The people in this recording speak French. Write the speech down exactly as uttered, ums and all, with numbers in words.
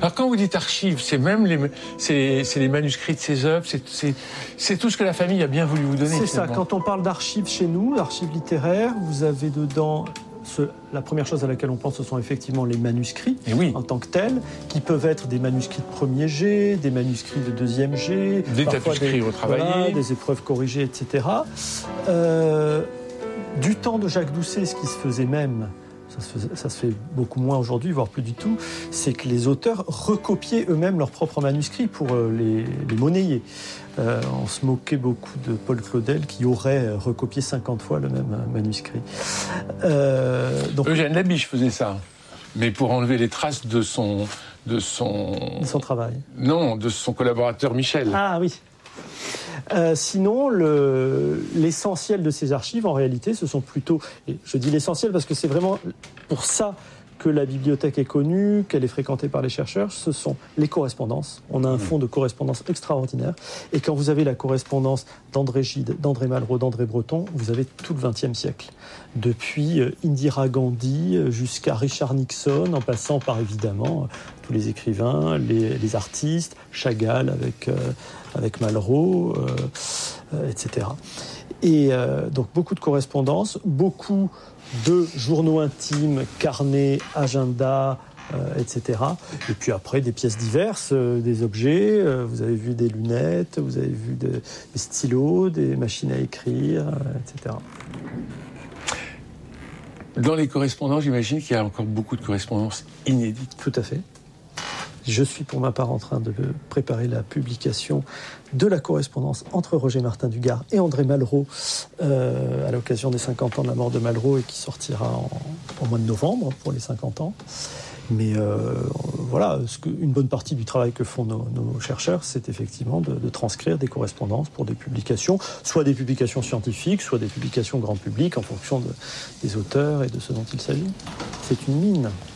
Alors quand vous dites archives, c'est même les, c'est, c'est les manuscrits de ses œuvres, c'est, c'est, c'est tout ce que la famille a bien voulu vous donner. C'est ça, quand on parle d'archives chez nous, archives littéraires, vous avez dedans... Ce, la première chose à laquelle on pense, ce sont effectivement les manuscrits oui. en tant que tels, qui peuvent être des manuscrits de premier jet, des manuscrits de deuxième jet, des tapisseries retravaillées, voilà, des épreuves corrigées, et cetera. Euh, du temps de Jacques Doucet, ce qui se faisait même, ça se, faisait, ça se fait beaucoup moins aujourd'hui, voire plus du tout, c'est que les auteurs recopiaient eux-mêmes leurs propres manuscrits pour les, les monnayer. Euh, on se moquait beaucoup de Paul Claudel qui aurait recopié cinquante fois le même manuscrit. Euh, donc, Eugène Labiche faisait ça, mais pour enlever les traces de son... De son, de son travail. Non, de son collaborateur Michel. Ah oui. Euh, sinon, le, l'essentiel de ces archives, en réalité, ce sont plutôt... Et je dis l'essentiel parce que c'est vraiment pour ça que la bibliothèque est connue, qu'elle est fréquentée par les chercheurs, ce sont les correspondances. On a un fonds de correspondance extraordinaire. Et quand vous avez la correspondance d'André Gide, d'André Malraux, d'André Breton, vous avez tout le vingtième siècle. Depuis Indira Gandhi jusqu'à Richard Nixon, en passant par, évidemment, tous les écrivains, les, les artistes, Chagall avec, euh, avec Malraux, euh, euh, et cetera. Et euh, donc, beaucoup de correspondances, beaucoup de journaux intimes, carnets, agendas, euh, et cetera. Et puis après, des pièces diverses, euh, des objets. Euh, vous avez vu des lunettes, vous avez vu de, des stylos, des machines à écrire, euh, et cetera. Dans les correspondances, j'imagine qu'il y a encore beaucoup de correspondances inédites. Tout à fait. Je suis pour ma part en train de préparer la publication de la correspondance entre Roger Martin Dugard et André Malraux euh, à l'occasion des cinquante ans de la mort de Malraux et qui sortira en, en mois de novembre pour les cinquante ans. Mais euh, voilà, ce que, une bonne partie du travail que font nos, nos chercheurs, c'est effectivement de, de transcrire des correspondances pour des publications, soit des publications scientifiques, soit des publications grand public en fonction de, des auteurs et de ce dont il s'agit. C'est une mine.